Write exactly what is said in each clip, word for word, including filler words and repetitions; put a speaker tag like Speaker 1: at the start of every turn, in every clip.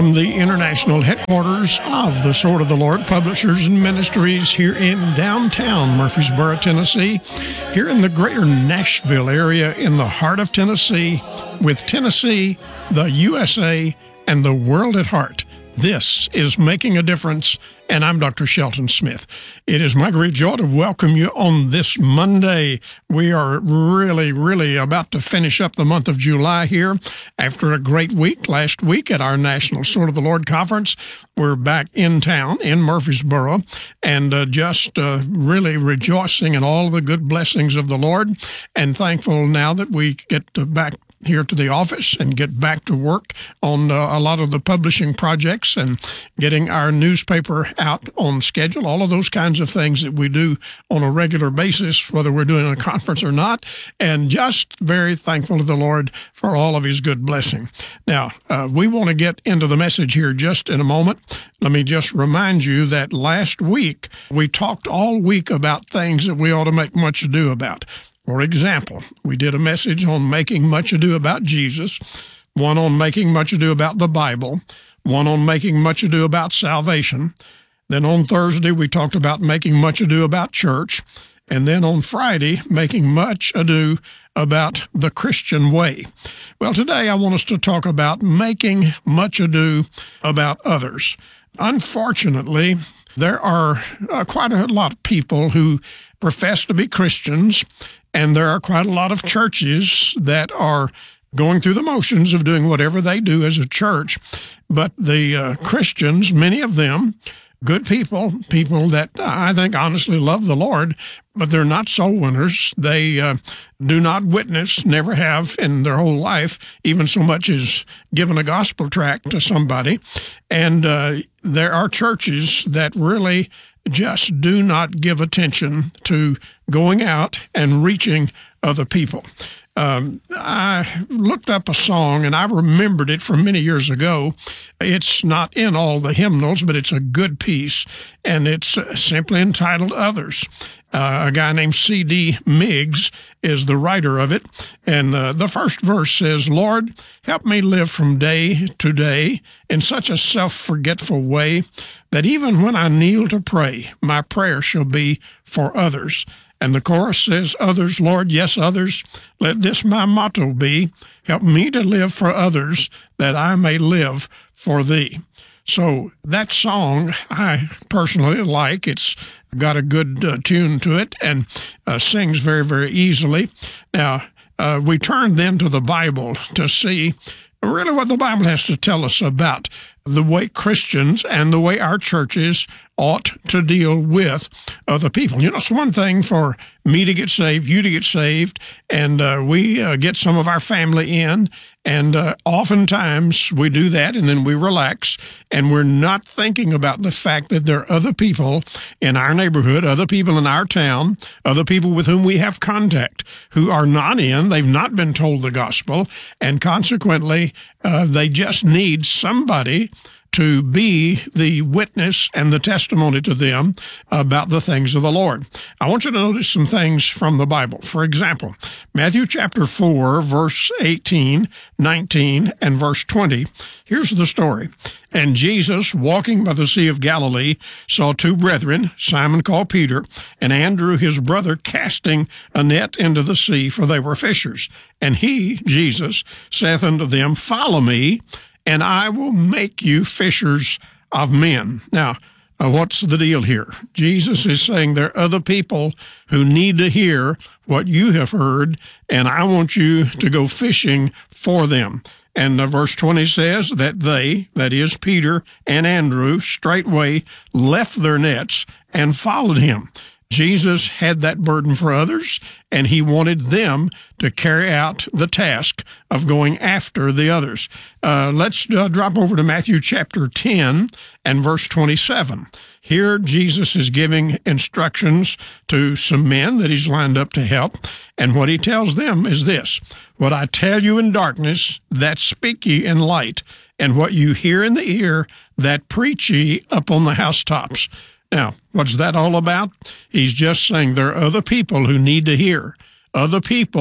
Speaker 1: from the international headquarters of the Sword of the Lord Publishers and Ministries here in downtown Murfreesboro, Tennessee, here in the greater Nashville area in the heart of Tennessee, with Tennessee, the U S A, and the world at heart. This is Making a Difference, and I'm Doctor Shelton Smith. It is my great joy to welcome you on this Monday. We are really, really about to finish up the month of July here after a great week last week at our National Sword of the Lord Conference. We're back in town in Murfreesboro and uh, just uh, really rejoicing in all the good blessings of the Lord, and thankful now that we get to back here to the office and get back to work on uh, a lot of the publishing projects and getting our newspaper out on schedule, all of those kinds of things that we do on a regular basis, whether we're doing a conference or not, and just very thankful to the Lord for all of his good blessing. Now, uh, we want to get into the message here just in a moment. Let me just remind you that last week we talked all week about things that we ought to make much ado about. For example, we did a message on making much ado about Jesus, one on making much ado about the Bible, one on making much ado about salvation. Then on Thursday, we talked about making much ado about church. And then on Friday, making much ado about the Christian way. Well, today I want us to talk about making much ado about others. Unfortunately, there are uh, quite a lot of people who profess to be Christians, and there are quite a lot of churches that are going through the motions of doing whatever they do as a church. But the uh, Christians, many of them, good people, people that I think honestly love the Lord, but they're not soul winners. They uh, do not witness, never have in their whole life, even so much as given a gospel tract to somebody. And uh, there are churches that really just do not give attention to going out and reaching other people. Um, I looked up a song, and I remembered it from many years ago. It's not in all the hymnals, but it's a good piece, and it's simply entitled Others. Uh, a guy named C D Miggs is the writer of it, and uh, the first verse says, "Lord, help me live from day to day in such a self-forgetful way that even when I kneel to pray, my prayer shall be for others." And the chorus says, "Others, Lord, yes, others, let this my motto be, help me to live for others, that I may live for thee." So that song I personally like. It's got a good uh, tune to it and uh, sings very, very easily. Now, uh, we turn then to the Bible to see really what the Bible has to tell us about the way Christians and the way our churches ought to deal with other people. You know, it's one thing for me to get saved, you to get saved, and uh, we uh, get some of our family in, and uh, oftentimes we do that, and then we relax, and we're not thinking about the fact that there are other people in our neighborhood, other people in our town, other people with whom we have contact who are not in, they've not been told the gospel, and consequently, uh, they just need somebody to be the witness and the testimony to them about the things of the Lord. I want you to notice some things from the Bible. For example, Matthew chapter four, verse eighteen, nineteen, and verse twenty. Here's the story. "And Jesus, walking by the Sea of Galilee, saw two brethren, Simon called Peter, and Andrew his brother, casting a net into the sea, for they were fishers. And he, Jesus, saith unto them, Follow me, and I will make you fishers of men." Now, uh, what's the deal here? Jesus is saying there are other people who need to hear what you have heard, and I want you to go fishing for them. And uh, verse twenty says that they, that is Peter and Andrew, straightway left their nets and followed him. Jesus had that burden for others, and he wanted them to carry out the task of going after the others. Uh, let's uh, drop over to Matthew chapter ten and verse twenty-seven. Here, Jesus is giving instructions to some men that he's lined up to help, and what he tells them is this: "What I tell you in darkness, that speak ye in light, and what you hear in the ear, that preach ye upon the housetops." Now, what's that all about? He's just saying there are other people who need to hear, other people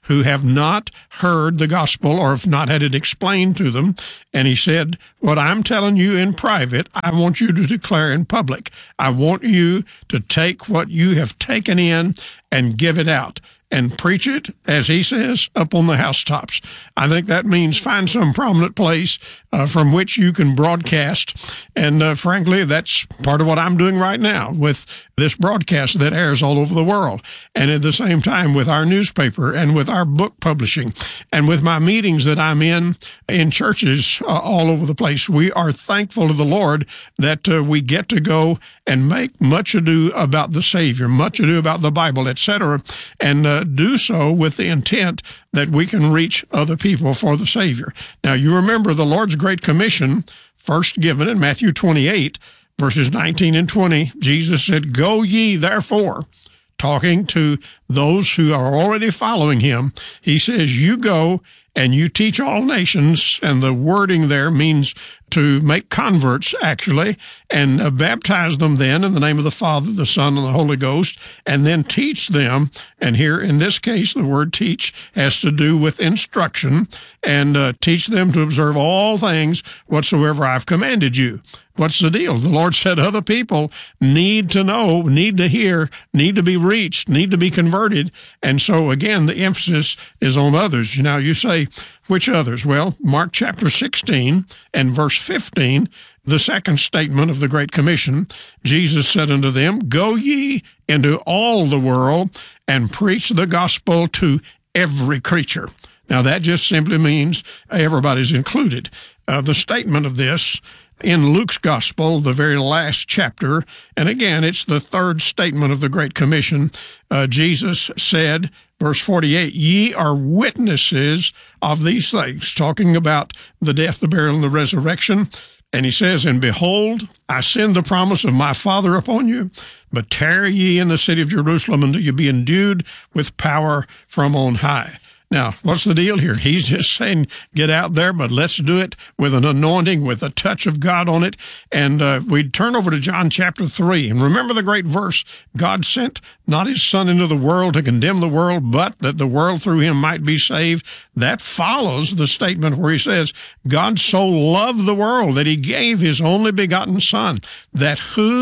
Speaker 1: who have not heard the gospel or have not had it explained to them. And he said, what I'm telling you in private, I want you to declare in public. I want you to take what you have taken in and give it out and preach it, as he says, up on the housetops. I think that means find some prominent place uh, from which you can broadcast. And uh, frankly, that's part of what I'm doing right now with this broadcast that airs all over the world. And at the same time with our newspaper and with our book publishing and with my meetings that I'm in, in churches uh, all over the place. We are thankful to the Lord that uh, we get to go and make much ado about the Savior, much ado about the Bible, et cetera, and uh, do so with the intent that we can reach other people for the Savior. Now, you remember the Lord's Great Commission, first given in Matthew twenty-eight, verses nineteen and twenty. Jesus said, "Go ye therefore," talking to those who are already following him. He says, you go and you teach all nations, and the wording there means to make converts, actually, and uh, baptize them then in the name of the Father, the Son, and the Holy Ghost, and then teach them. And here, in this case, the word teach has to do with instruction, and uh, teach them to observe all things whatsoever I've commanded you. What's the deal? The Lord said other people need to know, need to hear, need to be reached, need to be converted. And so, again, the emphasis is on others. Now, you say, which others? Well, Mark chapter sixteen and verse fifteen, the second statement of the Great Commission, Jesus said unto them, "Go ye into all the world and preach the gospel to every creature." Now, that just simply means everybody's included. Uh, the statement of this in Luke's Gospel, the very last chapter, and again, it's the third statement of the Great Commission, uh, Jesus said, verse forty-eight, "Ye are witnesses of these things," talking about the death, the burial, and the resurrection. And he says, "And behold, I send the promise of my Father upon you, but tarry ye in the city of Jerusalem until you be endued with power from on high." Now, what's the deal here? He's just saying, get out there, but let's do it with an anointing, with a touch of God on it. And uh, we turn over to John chapter three. And remember the great verse, God sent not his Son into the world to condemn the world, but that the world through him might be saved. That follows the statement where he says, God so loved the world that he gave his only begotten Son, that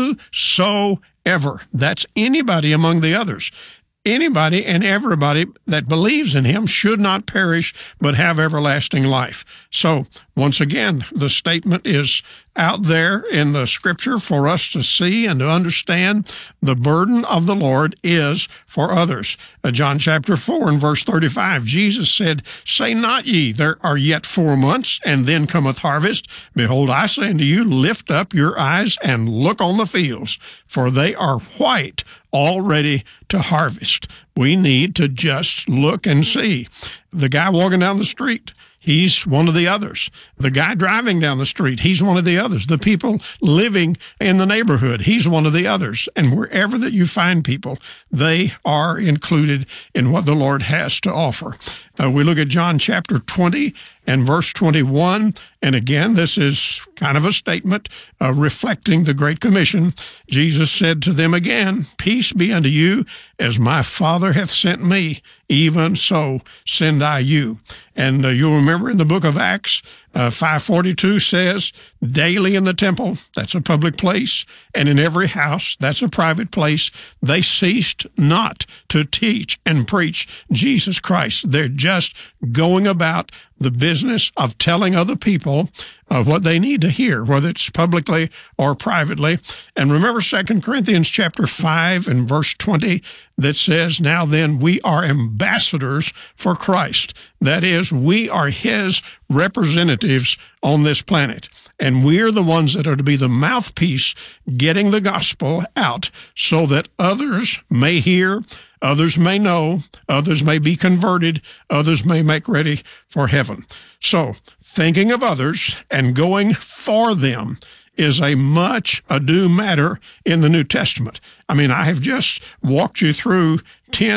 Speaker 1: whosoever, that's anybody among the others, anybody and everybody that believes in him should not perish, but have everlasting life. So, once again, the statement is out there in the Scripture for us to see and to understand. The burden of the Lord is for others. Uh, John chapter four and verse thirty-five, Jesus said, "Say not ye, there are yet four months, and then cometh harvest. Behold, I say unto you, lift up your eyes and look on the fields, for they are white already to harvest." We need to just look and see. The guy walking down the street, he's one of the others. The guy driving down the street, he's one of the others. The people living in the neighborhood, he's one of the others. And wherever that you find people, they are included in what the Lord has to offer. Uh, we look at John chapter twenty and verse twenty-one. And again, this is kind of a statement uh, reflecting the Great Commission. Jesus said to them again, "Peace be unto you, as my Father hath sent me, even so send I you." And uh, you'll remember in the book of Acts, uh, five forty-two says, "Daily in the temple," that's a public place, "and in every house," that's a private place, "they ceased not to teach and preach Jesus Christ." They're just going about the business of telling other people uh, what they need to hear, whether it's publicly or privately. And remember Second Corinthians chapter five and verse twenty that says, "Now then, we are ambassadors for Christ." That is, we are his representatives on this planet. And we're the ones that are to be the mouthpiece getting the gospel out so that others may hear, others may know, others may be converted, others may make ready for heaven. So, thinking of others and going for them is a much ado matter in the New Testament. I mean, I have just walked you through ten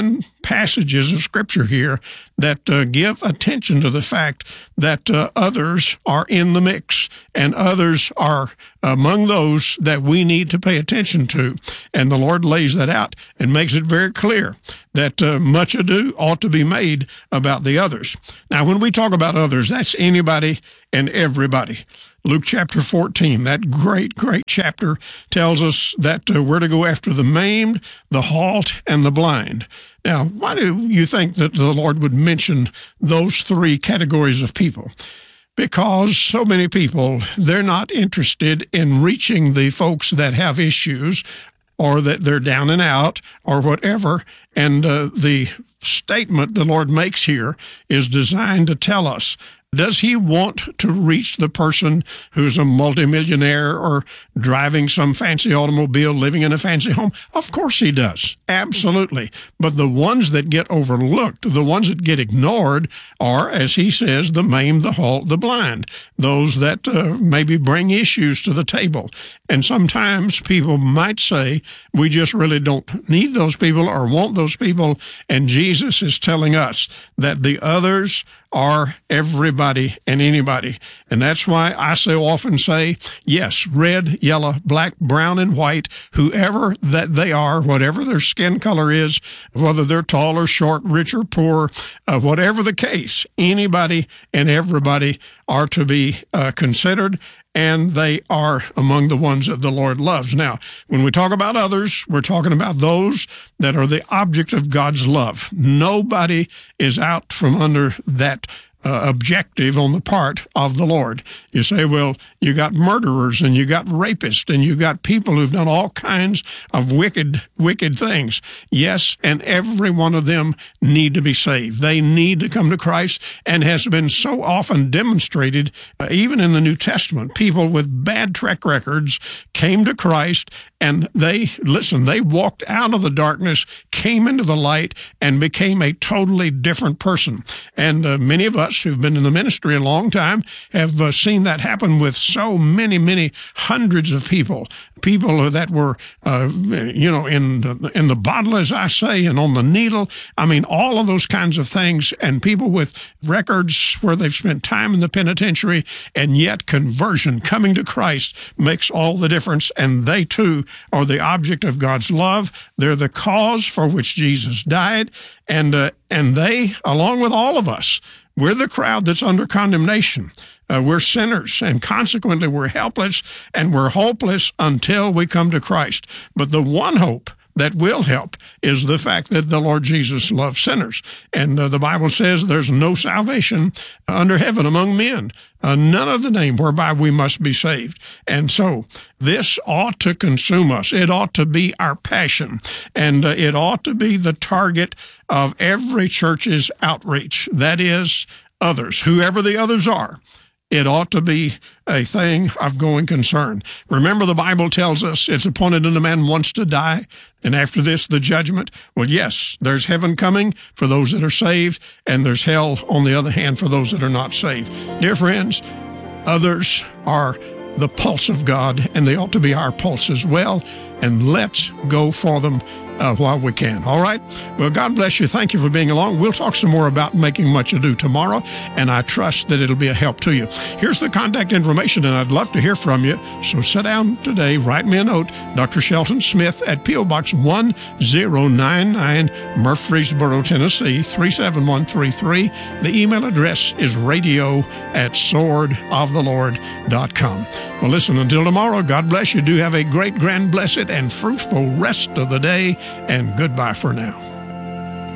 Speaker 1: passages of Scripture here that uh, give attention to the fact that uh, others are in the mix and others are among those that we need to pay attention to. And the Lord lays that out and makes it very clear that uh, much ado ought to be made about the others. Now, when we talk about others, that's anybody and everybody. Luke chapter fourteen, that great, great chapter, tells us that uh, we're to go after the maimed, the halt, and the blind. Now, why do you think that the Lord would mention those three categories of people? Because so many people, they're not interested in reaching the folks that have issues or that they're down and out or whatever. And uh, the statement the Lord makes here is designed to tell us, does he want to reach the person who's a multimillionaire or driving some fancy automobile, living in a fancy home? Of course he does. Absolutely. But the ones that get overlooked, the ones that get ignored are, as he says, the maimed, the halt, the blind, those that uh, maybe bring issues to the table. And sometimes people might say, we just really don't need those people or want those people. And Jesus is telling us that the others are everybody and anybody. And that's why I so often say, yes, red, yellow, black, brown, and white, whoever that they are, whatever their skin color is, whether they're tall or short, rich or poor, uh, whatever the case, anybody and everybody are to be uh, considered, and they are among the ones that the Lord loves. Now, when we talk about others, we're talking about those that are the object of God's love. Nobody is out from under that Uh, objective on the part of the Lord. You say, well, you got murderers and you got rapists and you got people who've done all kinds of wicked, wicked things. Yes, and every one of them need to be saved. They need to come to Christ, and has been so often demonstrated, uh, even in the New Testament. People with bad track records came to Christ, and they, listen, they walked out of the darkness, came into the light, and became a totally different person. And uh, many of us who've been in the ministry a long time have uh, seen that happen with so many, many hundreds of people. People that were, uh, you know, in the, in the bottle, as I say, and on the needle. I mean, all of those kinds of things, and people with records where they've spent time in the penitentiary, and yet conversion, coming to Christ, makes all the difference. And they too are the object of God's love. They're the cause for which Jesus died, and uh, and they, along with all of us, we're the crowd that's under condemnation. Uh, we're sinners, and consequently we're helpless and we're hopeless until we come to Christ. But the one hope that will help is the fact that the Lord Jesus loves sinners. And uh, the Bible says there's no salvation under heaven among men, uh, none of the name whereby we must be saved. And so this ought to consume us. It ought to be our passion, and uh, it ought to be the target of every church's outreach. That is, others, whoever the others are. It ought to be a thing of going concern. Remember, the Bible tells us it's appointed unto man once to die, and after this, the judgment. Well, yes, there's heaven coming for those that are saved, and there's hell, on the other hand, for those that are not saved. Dear friends, others are the pulse of God, and they ought to be our pulse as well, and let's go for them Uh, while we can. All right? Well, God bless you. Thank you for being along. We'll talk some more about making much ado tomorrow, and I trust that it'll be a help to you. Here's the contact information, and I'd love to hear from you. So sit down today, write me a note, Doctor Shelton Smith at P O. Box one zero nine nine, Murfreesboro, Tennessee, three seven one three three. The email address is radio at sword of the lord dot com. Well, listen, until tomorrow, God bless you. Do have a great, grand, blessed, and fruitful rest of the day, and goodbye for now.